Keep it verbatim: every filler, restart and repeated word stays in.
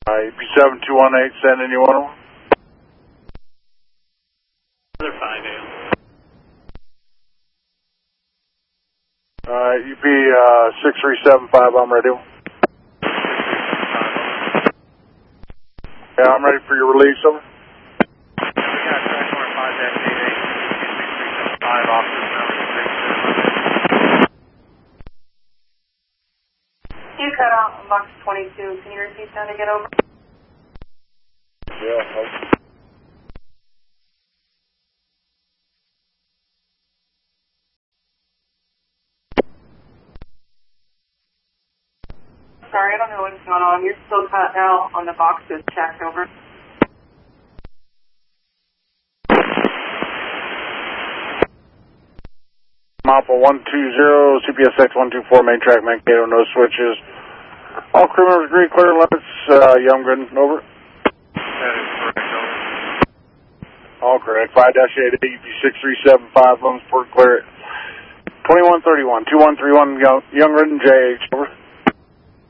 Uh, E P seven two one eight, send anyone. Other five A. Uh, E P uh, six three seven five, I'm ready. Yeah, I'm ready for your release, over. We got Transformer five dash eight eight, six three seven five, officer seven six seven. You cut out on box twenty-two. Can you repeat that to get over? Yeah, okay. Sorry, I don't know what's going on. You're still cut out on the boxes. Checked over. Alpha one two zero, C P S X one two four, main track, Mankato, no switches. All crew members agree, clear limits, uh, Youngren, over. That is correct, over. All correct, five dash eight, E P six three seven five, Lumsport, clear it. twenty-one thirty-one, two one three one, Young, Youngren, J H, over.